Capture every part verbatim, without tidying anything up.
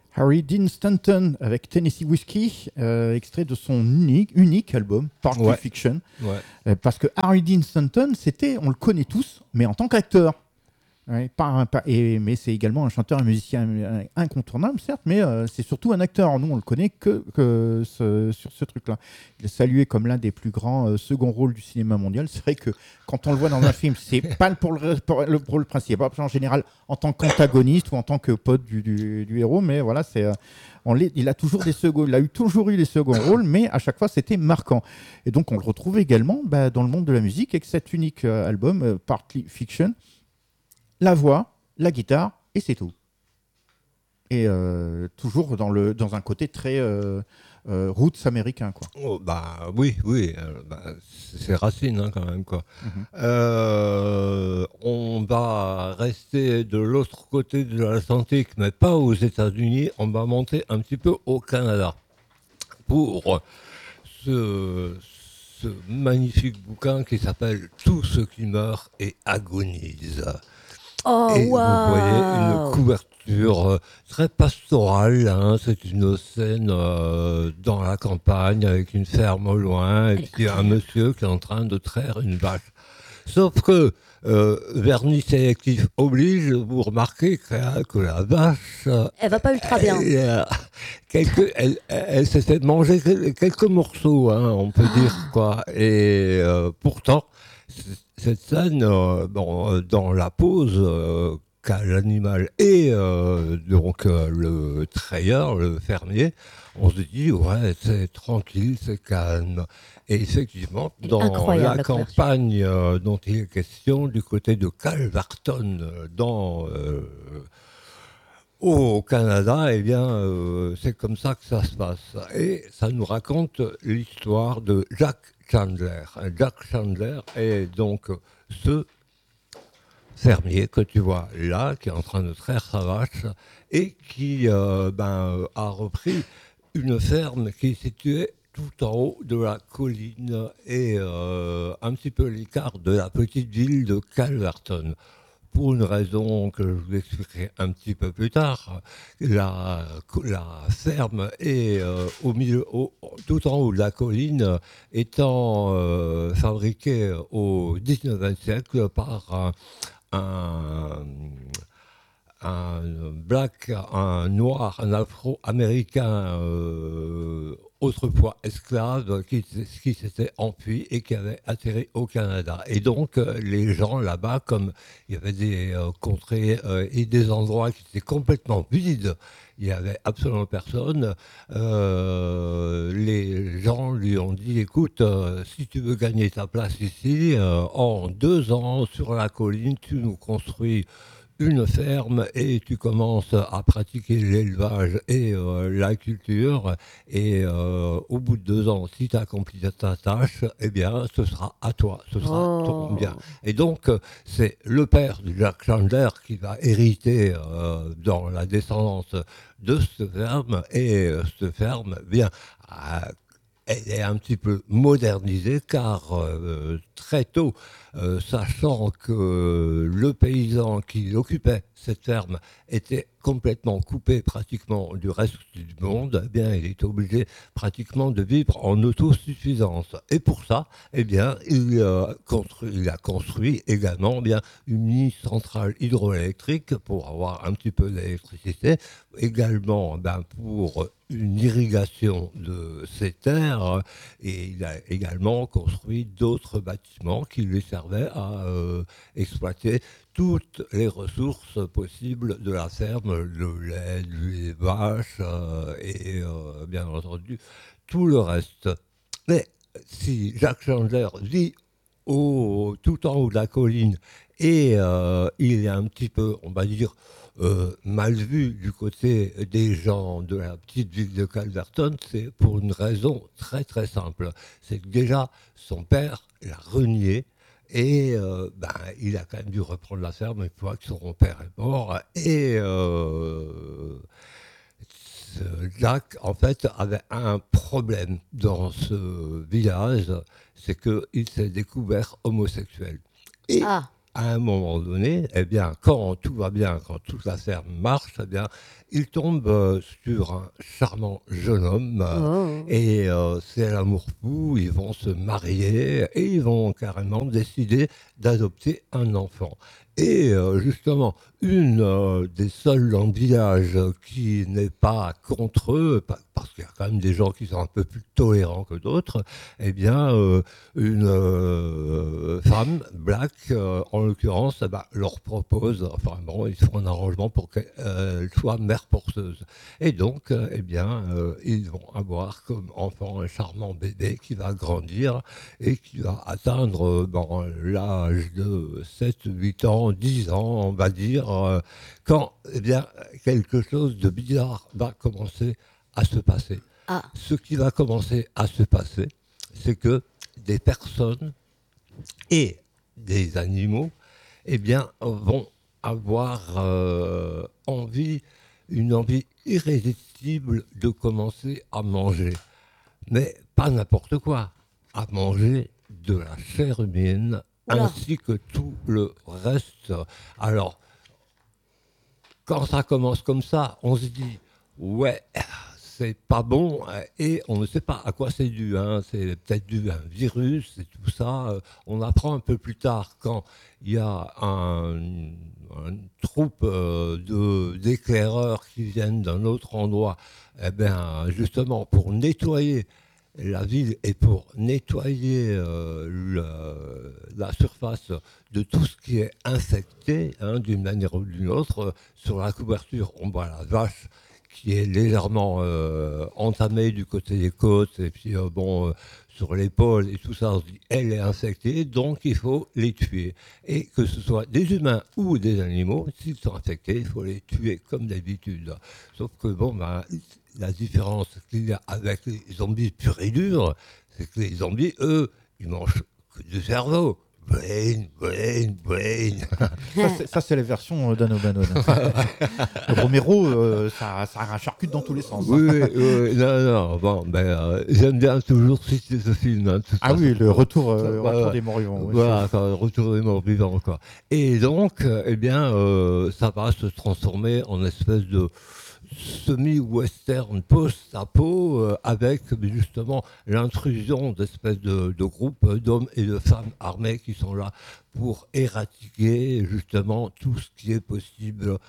Harry Dean Stanton avec Tennessee Whiskey, euh, extrait de son unique, unique album, Partly Ouais. Fiction. Ouais. Euh, parce que Harry Dean Stanton, c'était, on le connaît tous, mais en tant qu'acteur. Ouais, pas, pas, et, mais c'est également un chanteur et musicien incontournable, certes, mais euh, c'est surtout un acteur. Nous, on le connaît que, que ce, sur ce truc-là. Il est salué comme l'un des plus grands euh, second rôles du cinéma mondial. C'est vrai que quand on le voit dans un film, c'est pas pour le, pour le rôle principal, en général en tant qu'antagoniste ou en tant que pote du, du, du héros, mais voilà, c'est, euh, on il a toujours des seconds, il a eu toujours eu des seconds rôles, mais à chaque fois c'était marquant. Et donc on le retrouve également bah, dans le monde de la musique avec cet unique euh, album, euh, Partly Fiction. La voix, la guitare, et c'est tout. Et euh, toujours dans, le, dans un côté très euh, euh, roots américain, quoi. Oh, bah oui, oui, euh, bah, c'est racine hein, quand même quoi. Mm-hmm. Euh, on va rester de l'autre côté de l'Atlantique, mais pas aux États-Unis. On va monter un petit peu au Canada pour ce, ce magnifique bouquin qui s'appelle Tout ce qui meurt et agonise. Oh, et wow. vous voyez une couverture euh, très pastorale, hein, c'est une scène euh, dans la campagne avec une ferme au loin et puis un monsieur qui est en train de traire une vache. Sauf que euh, vernis sélectif oblige, vous remarquez que, que la vache... Elle va pas ultra bien. Elle, euh, quelques, elle, elle, elle s'est fait manger quelques morceaux, hein, on peut dire, quoi. Et euh, pourtant... Cette scène, euh, bon, euh, dans la pose euh, qu'a l'animal et euh, donc euh, le trayeur, le fermier, on se dit ouais c'est tranquille, c'est calme. Et effectivement, dans la, la campagne euh, dont il est question, du côté de Calverton, dans euh, au Canada, eh bien euh, c'est comme ça que ça se passe. Et ça nous raconte l'histoire de Jack Chandler. Jack Chandler est donc ce fermier que tu vois là, qui est en train de traire sa vache et qui euh, ben, a repris une ferme qui est située tout en haut de la colline et euh, un petit peu l'écart de la petite ville de Calverton. Pour une raison que je vous expliquerai un petit peu plus tard, la, la ferme est euh, au milieu, au, tout en haut de la colline, étant euh, fabriquée au dix-neuvième siècle par un, un, un black, un noir, un afro-américain euh, autrefois esclave qui, qui s'était enfui et qui avait atterri au Canada. Et donc euh, les gens là-bas, comme il y avait des euh, contrées euh, et des endroits qui étaient complètement vides, il n'y avait absolument personne, euh, les gens lui ont dit, écoute, euh, si tu veux gagner ta place ici, euh, en deux ans sur la colline, tu nous construis une ferme et tu commences à pratiquer l'élevage et euh, la culture et euh, au bout de deux ans, si tu as accompli ta tâche, eh bien, ce sera à toi, ce sera oh. ton bien. Et donc, c'est le père de Jack Chandler qui va hériter euh, dans la descendance de cette ferme et euh, cette ferme, bien, à elle est un petit peu modernisée car euh, très tôt, euh, sachant que le paysan qui occupait cette ferme était complètement coupé pratiquement du reste du monde, eh bien, il est obligé pratiquement de vivre en autosuffisance. Et pour ça, eh bien, il, euh, construit, il a construit également eh bien, une mini-centrale hydroélectrique pour avoir un petit peu d'électricité, également ben, pour une irrigation de ces terres, et il a également construit d'autres bâtiments qui lui servaient à euh, exploiter toutes les ressources possibles de la ferme, le lait, les vaches euh, et euh, bien entendu tout le reste. Mais si Jack Chandler vit au, tout en haut de la colline et euh, il est un petit peu, on va dire, Euh, mal vu du côté des gens de la petite ville de Calverton, c'est pour une raison très très simple. C'est que déjà, son père l'a renié et euh, ben, il a quand même dû reprendre la ferme une fois que son père est mort. Et euh, Jack, en fait, avait un problème dans ce village, c'est qu'il s'est découvert homosexuel. Et ah. à un moment donné, eh bien, quand tout va bien, quand toute la ferme marche, eh bien, il tombe euh, sur un charmant jeune homme euh, Oh. et euh, c'est l'amour fou, ils vont se marier et ils vont carrément décider d'adopter un enfant. Et euh, justement, une euh, des seules dans le village qui n'est pas contre eux, pa- parce qu'il y a quand même des gens qui sont un peu plus tolérants que d'autres, eh bien, euh, une euh, femme, black, euh, en l'occurrence, eh ben, leur propose, enfin bon, ils font un arrangement pour qu'elle soit mère porteuse. Et donc, euh, eh bien, euh, ils vont avoir comme enfant un charmant bébé qui va grandir et qui va atteindre euh, bon, l'âge de sept, huit ans, dix ans, on va dire, euh, quand eh bien, quelque chose de bizarre va commencer à se passer. Ah. Ce qui va commencer à se passer, c'est que des personnes et des animaux eh bien, vont avoir euh, envie, une envie irrésistible de commencer à manger. Mais pas n'importe quoi, à manger de la chair humaine Oula. ainsi que tout le reste. Alors, quand ça commence comme ça, on se dit, ouais, c'est pas bon, euh, et on ne sait pas à quoi c'est dû. Hein. C'est peut-être dû à un virus et tout ça. Euh, On apprend un peu plus tard quand il y a un, une troupe euh, de, d'éclaireurs qui viennent d'un autre endroit, eh bien, justement pour nettoyer la ville et pour nettoyer euh, le- la surface de tout ce qui est infecté, hein, d'une manière ou d'une autre. Euh, Sur la couverture, on voit la vache qui est légèrement euh, entamée du côté des côtes, et puis euh, bon, euh, sur l'épaule et tout ça, on se dit, elle est infectée, donc il faut les tuer. Et que ce soit des humains ou des animaux, s'ils sont infectés, il faut les tuer comme d'habitude. Sauf que bon, ben, la différence qu'il y a avec les zombies purs et durs, c'est que les zombies, eux, ils mangent que du cerveau. Brain, brain, brain. Ça, c'est- Ça, c'est la version euh, d'Anno Bannon. Romero, euh, ça, ça charcute dans tous les sens. Oui, oui, oui, non, non, bon, ben, euh, j'aime bien toujours citer ce film. Hein, de toute Ah façon. oui, le retour, euh, Ouais, retour ouais. des morts vivants. ouais, Voilà, quoi, retour des morts vivants, quoi. Et donc, euh, eh bien, euh, ça va se transformer en espèce de semi-western post-apo euh, avec justement l'intrusion d'espèces de, de groupes d'hommes et de femmes armés qui sont là pour éradiquer justement tout ce qui est possible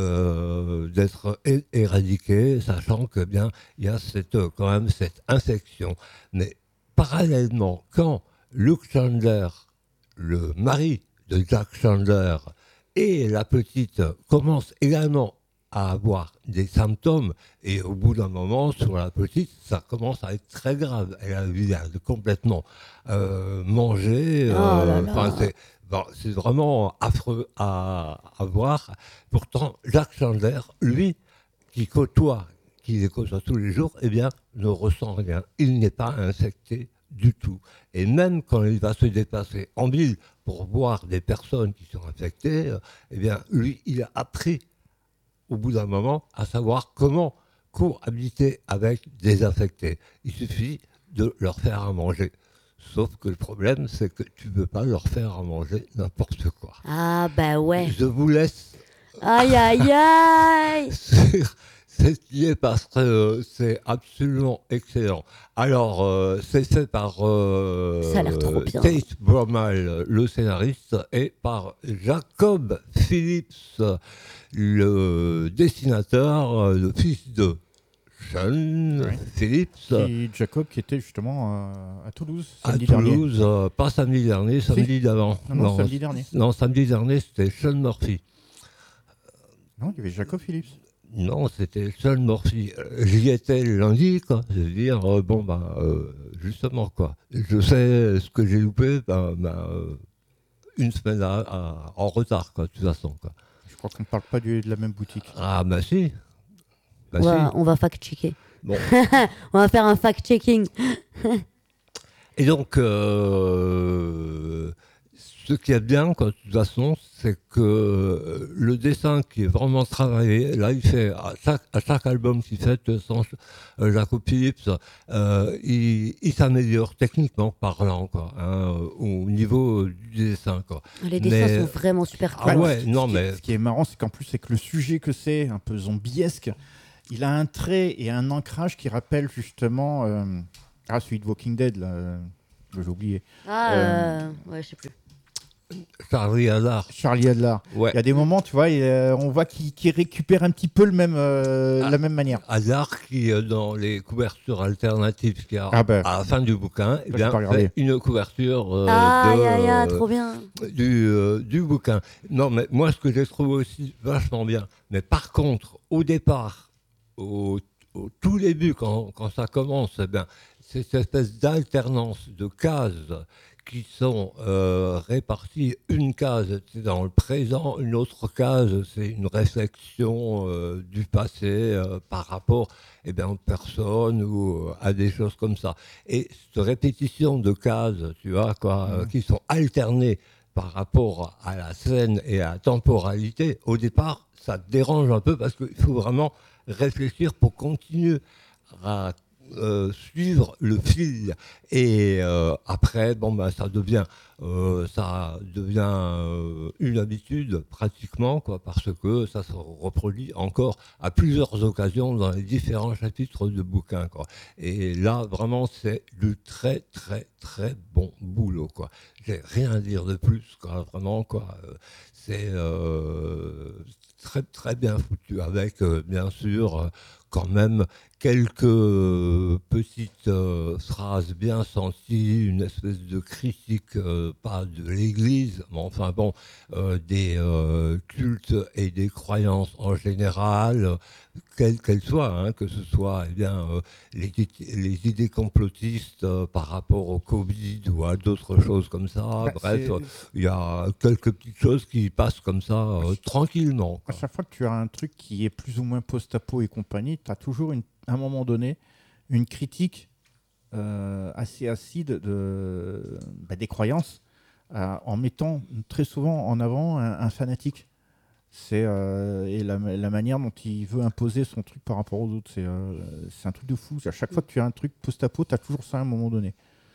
euh, d'être é- éradiqué, sachant que bien il y a cette, euh, quand même cette infection. Mais parallèlement, quand Luke Chandler, le mari de Jack Chandler, et la petite commencent également à avoir des symptômes, et au bout d'un moment, sur la petite, ça commence à être très grave. Elle a eu l'air de complètement euh, manger. Oh là euh, là. enfin, c'est, bon, c'est vraiment affreux à, à voir. Pourtant, Jack Chandler, lui, qui côtoie, qui les côtoie tous les jours, eh bien, ne ressent rien. Il n'est pas infecté du tout. Et même quand il va se déplacer en ville pour voir des personnes qui sont infectées, euh, eh bien, lui, il a appris au bout d'un moment à savoir comment cohabiter avec des infectés. Il suffit de leur faire à manger. Sauf que le problème, c'est que tu ne peux pas leur faire à manger n'importe quoi. Ah bah ouais. Je vous laisse Aïe aïe aïe. sur ce qui est parce que euh, c'est absolument excellent. Alors, euh, c'est fait par euh, Ça a l'air trop bien. Tate Bromal, le scénariste, et par Jacob Phillips, le dessinateur, euh, le fils de Sean Oui. Phillips, Et Jacob qui était justement euh, à Toulouse à samedi dernier. Toulouse, euh, pas samedi dernier, samedi d'avant. Non, non, samedi dernier. Non, samedi dernier, c'était Sean Murphy. Non, il y avait Jacob Phillips. Non, c'était Sean Murphy. Euh, J'y étais le lundi, quoi. Je veux dire, euh, bon, ben, euh, justement, quoi. Je sais ce que j'ai loupé, ben, ben, euh, une semaine à- à- en retard, quoi, de toute façon, quoi. Je crois qu'on ne parle pas du- de la même boutique. Ah, bah si. Bah On va, si. on va fact-checker. Bon. On va faire un fact-checking. Et donc, euh, ce qui est bien, quoi, de toute façon, c'est que euh, le dessin qui est vraiment travaillé, là, il fait à chaque, à chaque album qu'il fait, de toute façon, euh, Jacob Phillips, euh, il, il s'améliore techniquement parlant, quoi, hein, au niveau du dessin, quoi. Les dessins Mais- sont vraiment super Ah cool. ouais, ce qui- non, ce qui, mais- Ce qui est marrant, c'est qu'en plus, c'est que le sujet que c'est, un peu zombiesque, il a un trait et un ancrage qui rappelle justement. euh, Ah, celui de Walking Dead, là. euh, J'ai oublié. Ah, euh, ouais, je sais plus. Charlie Hazard. Charlie Adler. Ouais. Il y a des moments, tu vois, il, euh, on voit qu'il qu'il récupère un petit peu le même, euh, Ah. la même manière. Hazard qui, euh, dans les couvertures alternatives qu'il y a Ah ben. à la fin du bouquin, eh j'ai bien, pas regardé. fait une couverture euh, Ah, de, ya, ya, euh, trop bien. du, euh, du bouquin. Non, mais moi, ce que j'ai trouvé aussi vachement bien, mais par contre, au départ, au, au tout début, quand, quand ça commence, eh bien, c'est cette espèce d'alternance de cases qui sont euh, réparties. Une case, c'est dans le présent, une autre case, c'est une réflexion euh, du passé euh, par rapport eh bien, aux personnes ou euh, à des choses comme ça. Et cette répétition de cases, tu vois, quoi, euh, qui sont alternées par rapport à la scène et à la temporalité, au départ, ça te dérange un peu parce qu'il faut vraiment réfléchir pour continuer à euh, suivre le fil. Et euh, après, bon, bah, ça devient, euh, ça devient euh, une habitude pratiquement, quoi, parce que ça se reproduit encore à plusieurs occasions dans les différents chapitres de bouquins, quoi. Et là, vraiment, c'est du très, très, très bon boulot, quoi. J'ai rien à dire de plus, quoi, vraiment, quoi. Euh, C'est euh, très, très bien foutu, avec, euh, bien sûr, euh, quand même quelques euh, petites euh, phrases bien senties, une espèce de critique, euh, pas de l'Église, mais enfin bon, euh, des euh, cultes et des croyances en général, euh, quelles qu'elles soient, hein, que ce soit eh bien, euh, les, les idées complotistes euh, par rapport au Covid ou à d'autres choses comme ça. Bah, Bref, c'est- euh, il y a quelques petites choses qui passent comme ça, euh, tranquillement, À quoi. chaque fois que tu as un truc qui est plus ou moins post-apo et compagnie, tu as toujours, une, à un moment donné, une critique euh, assez acide de, bah, des croyances, euh, en mettant très souvent en avant un, un fanatique. C'est euh, et la, la manière dont il veut imposer son truc par rapport aux autres, c'est euh, c'est un truc de fou. À chaque fois que tu as un truc post-apo, tu as toujours ça à un moment donné.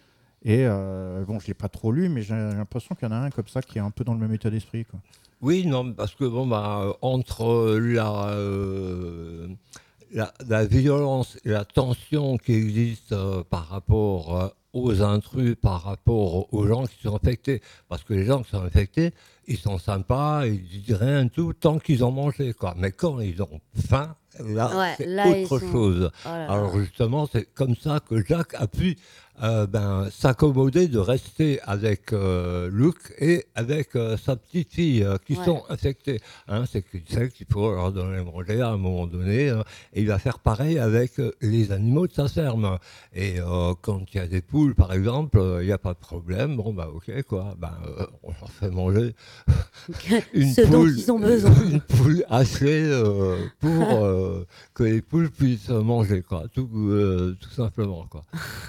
Et euh, bon, je l'ai pas trop lu, mais j'ai l'impression qu'il y en a un comme ça qui est un peu dans le même état d'esprit, quoi. Oui, non, parce que bon, bah, euh, entre la, euh, la, la violence et la tension qui existe euh, par rapport euh, aux intrus, par rapport aux gens qui sont infectés, parce que les gens qui sont infectés, ils sont sympas, ils disent rien du tout tant qu'ils ont mangé, quoi. Mais quand ils ont faim, là, Ouais, c'est là, ils autre sont- chose. Oh là là. Alors justement, c'est comme ça que Jacques a pu euh, ben, s'accommoder de rester avec euh, Luc et avec euh, sa petite fille euh, qui Ouais. sont infectés. Hein, c'est qu'il sait qu'il faut leur donner à manger à un moment donné. Hein, et il va faire pareil avec euh, les animaux de sa ferme. Et euh, quand il y a des poules, par exemple, euh, il n'y a pas de problème. Bon, bah ok, quoi. Ben, euh, on leur fait manger une Ce dont poule, ils ont besoin. une poule assez euh, pour euh, que les poules puissent manger, quoi. Tout, euh, tout simplement, quoi.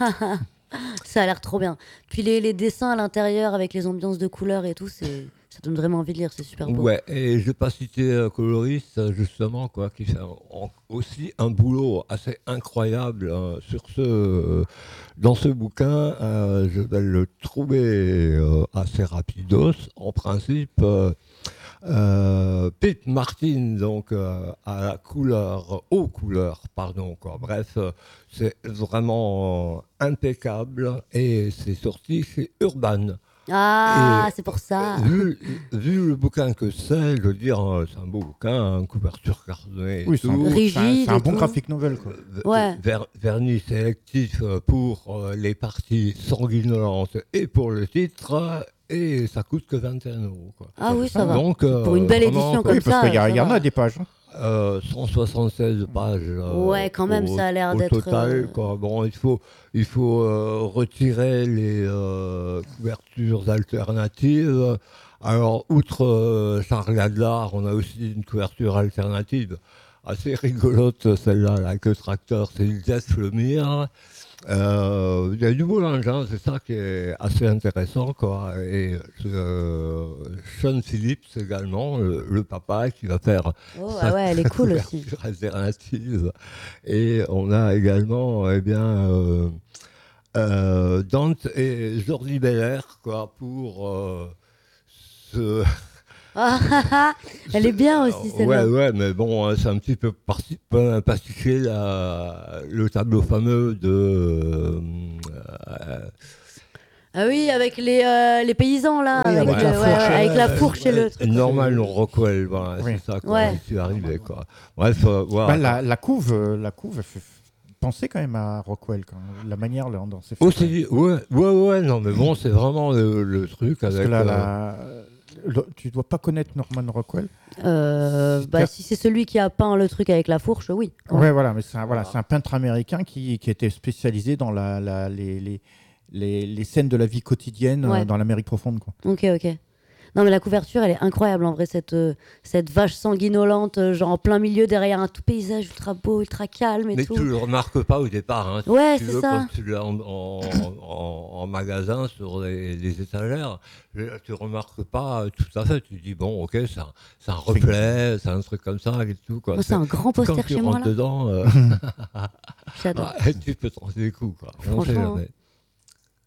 Ça a l'air trop bien. Puis les, les dessins à l'intérieur avec les ambiances de couleurs et tout, c'est, ça donne vraiment envie de lire, c'est super beau. Ouais, et je vais pas citer euh, coloriste, justement, quoi, qui fait en- aussi un boulot assez incroyable hein, sur ce, euh, dans ce bouquin. Euh, je vais le trouver euh, assez rapidos, en principe. Euh, euh, Pete Martin, donc euh, à la couleur, aux couleurs, pardon, quoi. Bref, euh, c'est vraiment euh, impeccable et c'est sorti chez Urban. Ah, Et- c'est pour ça. Vu, vu le bouquin que c'est, je veux dire, euh, c'est un beau bouquin, hein, couverture cartonnée et Oui, c'est un, tout. bon- c'est un- Rigide c'est un et bon tout. graphic novel, quoi. V- Ouais. ver- vernis sélectif euh, pour euh, les parties sanguinolentes et pour le titre, euh, et ça coûte que vingt et un euros. Quoi. Ah oui, ça va. Donc, euh, Pour une belle vraiment, édition quoi, comme Oui, parce ça, qu'il y, a- ça il y en va. a des pages. hein. euh, cent soixante-seize pages. euh, Ouais, quand même, au- ça a l'air au d'être, total, euh, quoi. Bon, il faut, il faut euh, retirer les euh, couvertures alternatives. Alors, outre euh, Charles Adler, on a aussi une couverture alternative assez rigolote, celle-là, là, que tracteur, c'est une Jess Lemire. Euh, Il y a du beau linge, hein, c'est ça qui est assez intéressant, quoi. Et euh, Sean Phillips également, le, le papa qui va faire Oh, sa ah ouais, elle est cool aussi. couverture alternative. Et on a également, eh bien, euh, euh, Dante et Jordi Belair, quoi, pour euh, ce. Ah, ah, ah, elle est bien aussi, celle-là. Ouais, ouais, mais bon, hein, c'est un petit peu parti- pas pastiché la- le tableau fameux de. euh, euh, Ah oui, avec les, euh, les paysans, là. Oui, avec, avec le- la ouais, fourche, ouais, avec la euh, fourche et euh, le truc. Normal Rockwell, voilà, Oui. c'est ça, quoi, Ouais. qui est arrivé, quoi. Bref, euh, voilà. Bah, la, la couve, euh, la couve elle fait penser quand même à Rockwell, quand même, la manière là, dans ses films. Aussi, ouais, ouais, ouais, non, mais bon, c'est vraiment le, le truc Parce avec. que là, euh, la- le- tu dois pas connaître Norman Rockwell. Euh, C'est bah, clair. si c'est celui qui a peint le truc avec la fourche, oui. Ouais, voilà, mais c'est un, voilà, c'est un peintre américain qui, qui était spécialisé dans la, la- les, les, les, les scènes de la vie quotidienne Ouais. euh, dans l'Amérique profonde, quoi. Ok, ok. Non, mais la couverture, elle est incroyable en vrai, cette, euh, cette vache sanguinolente, euh, genre en plein milieu, derrière un tout paysage ultra beau, ultra calme et Mais tout. tu le remarques pas au départ, hein, si Ouais, tu c'est veux, ça. quand tu l'as en, en, en- en magasin sur les, les étagères, je- tu remarques pas tout à fait. Tu dis bon, ok, c'est un, c'est un reflet, c'est un truc comme ça et tout, quoi. Moi, c'est un grand Quand poster tu chez moi, rentres là. dedans, euh, J'adore. ouais, tu peux te rendre des coups, quoi. On sait Franchement, jamais.